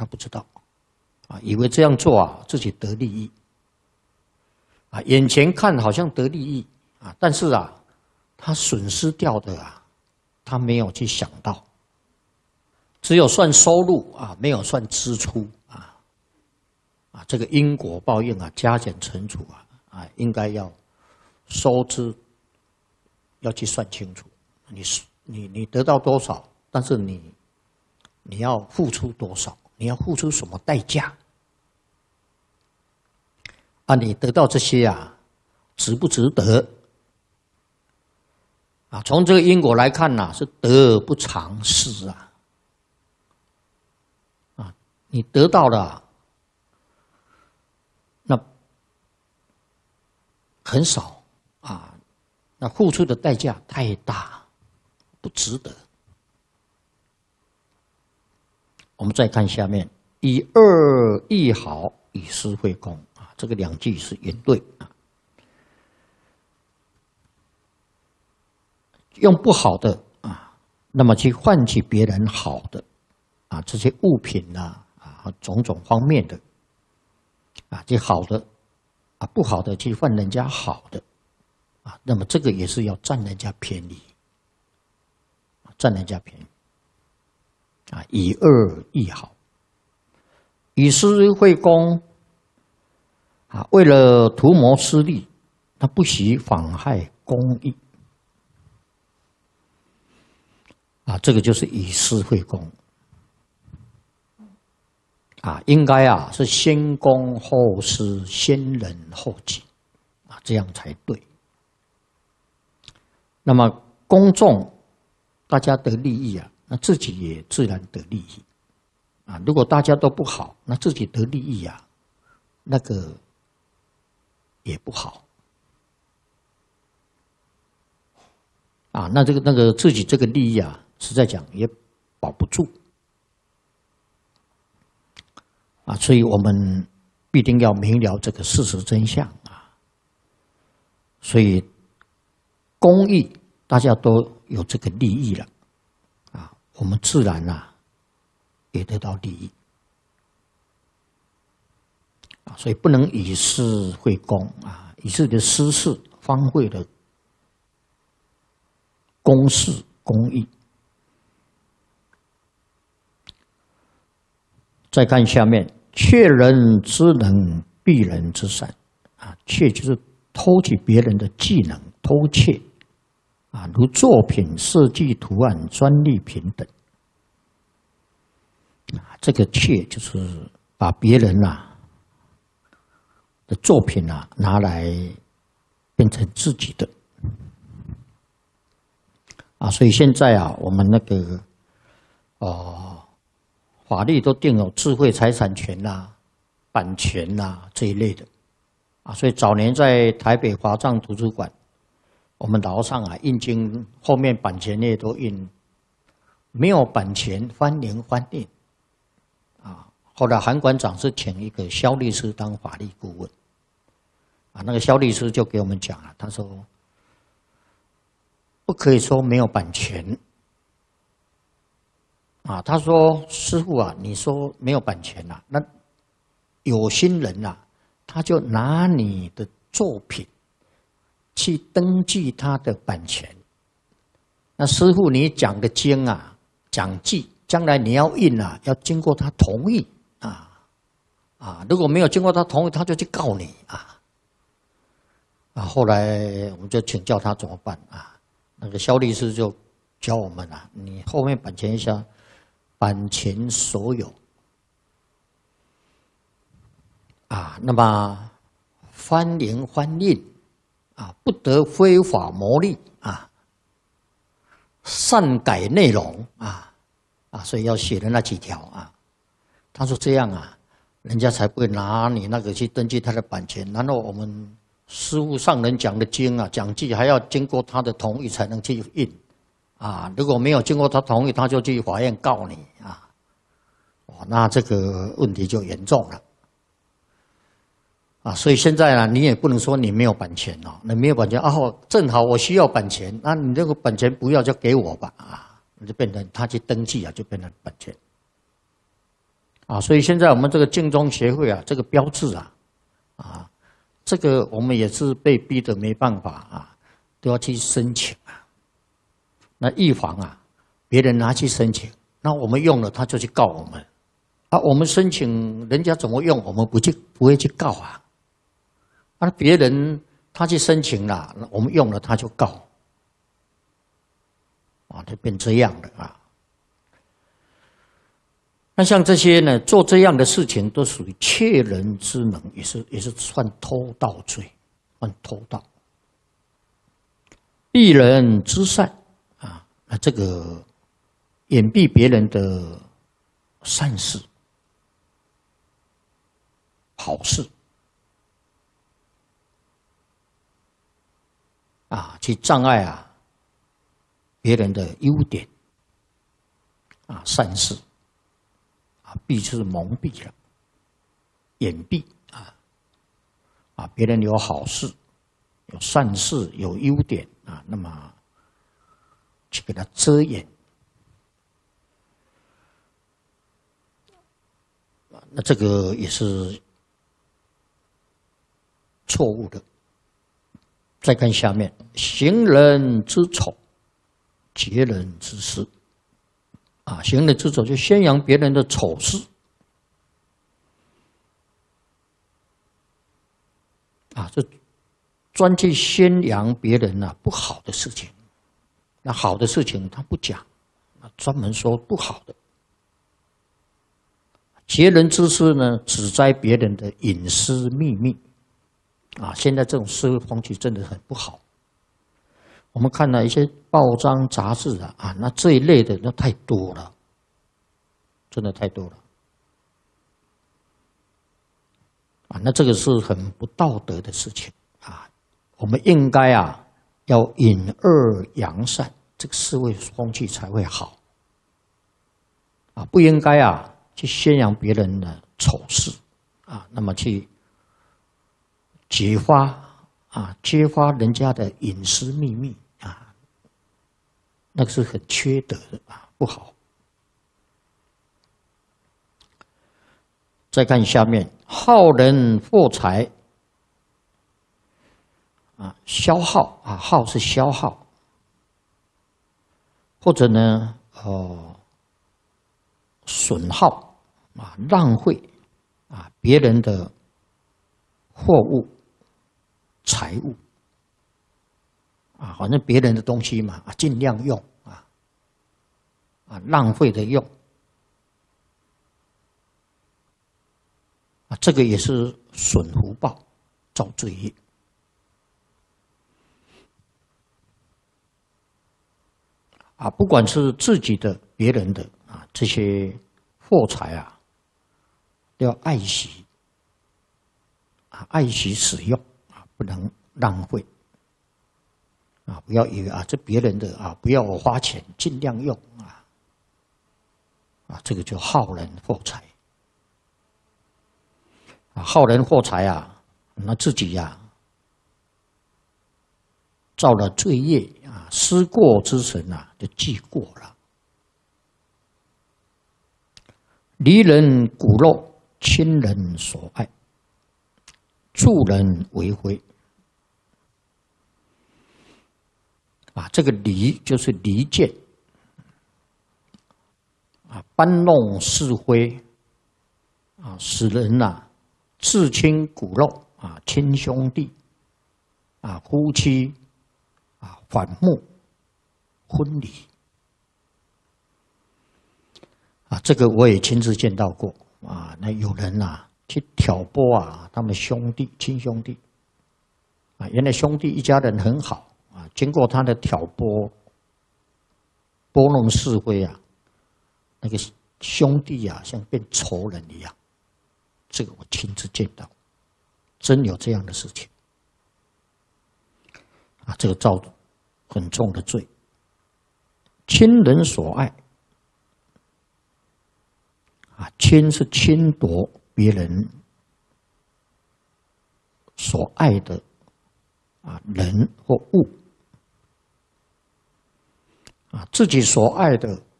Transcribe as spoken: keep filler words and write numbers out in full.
他不知道，啊，以为这样做啊自己得利益，啊，眼前看好像得利益啊，但是啊，他损失掉的啊，他没有去想到，只有算收入啊，没有算支出啊，啊，这个因果报应啊，加减乘除啊，啊，应该要收支要去算清楚，你你你得到多少，但是你你要付出多少，你要付出什么代价？啊，你得到这些啊，值不值得？啊，从这个因果来看呐、啊，是得不偿失啊！啊，你得到了，那很少啊，那付出的代价太大，不值得。我们再看下面，以恶易好，以私会公啊，这个两句是原对啊。用不好的啊，那么去换取别人好的啊，这些物品呐啊，种种方面的啊，这好的啊，不好的去换人家好的啊，那么这个也是要占人家便宜，占人家便宜啊，以恶易好，以私会公啊，为了图谋私利，他不惜妨害公义。啊，这个就是以私会公啊，应该啊是先公后私，先人后己啊，这样才对。那么公众大家得利益啊，那自己也自然得利益啊。如果大家都不好，那自己得利益啊，那个也不好啊。那这个那个自己这个利益啊。实在讲也保不住啊，所以我们必定要明了这个事实真相啊。所以公益大家都有这个利益了啊，我们自然啊也得到利益啊，所以不能以私会公啊，以自己的私事荒废了公事公益。再看下面，窃人之能，避人之善啊，窃就是偷取别人的技能，偷窃啊，如作品、设计、图案、专利品等啊，这个窃就是把别人啊的作品啊拿来变成自己的啊，所以现在啊，我们那个哦。呃法律都定有智慧财产权啦、啊、版权啦、啊、这一类的，啊，所以早年在台北华藏图书馆，我们楼上啊印经后面版权页都印没有版权欢迎翻印，啊，后来韩馆长是请一个肖律师当法律顾问，啊，那个肖律师就给我们讲啊，他说不可以说没有版权。啊，他说：“师父啊，你说没有版权啊，那有心人啊，他就拿你的作品去登记他的版权。那师父你讲的经啊，讲记，将来你要印啊，要经过他同意啊啊，如果没有经过他同意，他就去告你啊啊。后来我们就请教他怎么办啊？那个肖律师就教我们啊，你后面版权一下。”版权所有啊，那么翻营翻印啊，不得非法牟利啊，擅改内容啊啊，所以要写的那几条啊。他说这样啊，人家才不会拿你那个去登记他的版权。然后我们师父上人讲的经啊，讲记还要经过他的同意才能去印。啊，如果没有经过他同意，他就去法院告你啊，哦，那这个问题就严重了啊。所以现在呢，你也不能说你没有版权哦，你没有版权啊，正好我需要版权，那你这个版权不要就给我吧啊，就变成他去登记啊，就变成版权啊，所以现在我们这个净宗协会啊，这个标志啊，啊，这个我们也是被逼得没办法啊，都要去申请啊。那预防啊，别人拿去申请，那我们用了他就去告我们，啊，我们申请人家怎么用，我们不去不会去告啊。啊，别人他去申请了，我们用了他就告，啊，就变这样的啊。那像这些呢，做这样的事情都属于窃人之能，也是也是算偷盗罪，算偷盗。避人之善啊，那这个掩蔽别人的善事、好事啊，去障碍啊别人的优点啊善事。避是蒙蔽了，掩蔽啊啊！别人有好事、有善事、有优点啊，那么去给他遮掩，那这个也是错误的。再看下面，行人之丑，劫人之私。啊，行人之丑就宣扬别人的丑事，啊，这专去宣扬别人啊不好的事情，那好的事情他不讲，那专门说不好的。劫人之私呢，指摘别人的隐私秘密，啊，现在这种社会风气真的很不好。我们看了一些报章杂志啊，啊，那这一类的那太多了，真的太多了，啊，那这个是很不道德的事情啊。我们应该啊，要隐恶扬善，这个社会风气才会好，啊，不应该啊去宣扬别人的丑事啊，那么去揭发。啊，揭发人家的隐私秘密啊，那个是很缺德的啊，不好。再看下面，耗人获财啊，消耗啊，耗是消耗，或者呢，呃，损耗啊，浪费啊，别人的货物。财物啊，反正别人的东西嘛，啊，尽量用啊，啊，浪费的用啊，这个也是损福报，造罪业啊。不管是自己的、别人的啊，这些货财啊，都要爱惜啊，爱惜使用。不能浪费啊！不要以为啊，这别人的啊，不要我花钱，尽量用啊啊，这个就耗人获财啊！耗人获财啊，那自己呀、啊、造了罪业啊，思过之神啊，就记过了。离人骨肉，亲人所爱，助人为非。啊，这个离就是离间，啊，搬弄是非，啊，使人呐、啊、至亲骨肉啊，亲兄弟，啊，夫妻，啊，反目，婚离，啊，这个我也亲自见到过啊。那有人呐、啊、去挑拨啊，他们兄弟、亲兄弟，啊，原来兄弟一家人很好。啊，经过他的挑拨、拨弄是非啊，那个兄弟啊，像变仇人一样。这个我亲自见到，真有这样的事情。啊，这个造很重的罪。亲人所爱，啊，亲是侵夺别人所爱的啊人或物。啊，自己所爱的